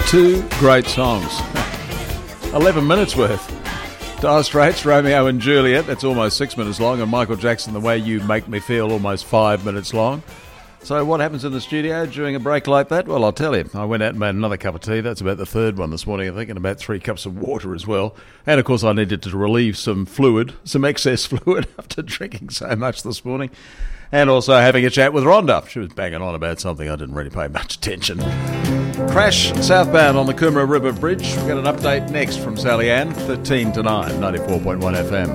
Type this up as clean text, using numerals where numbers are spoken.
Two great songs. 11 minutes worth. Dire Straits, Romeo and Juliet, that's almost 6 minutes long, and Michael Jackson, The Way You Make Me Feel, almost 5 minutes long. So what happens in the studio during a break like that? Well, I'll tell you. I went out and made another cup of tea. That's about the third one this morning, I think, and about 3 cups of water as well. And, of course, I needed to relieve some fluid, some excess fluid after drinking so much this morning. And also having a chat with Rhonda. She was banging on about something I didn't really pay much attention. Crash southbound on the Coomera River Bridge. We've got an update next from Sally Ann, 13 to 9, 94.1 FM.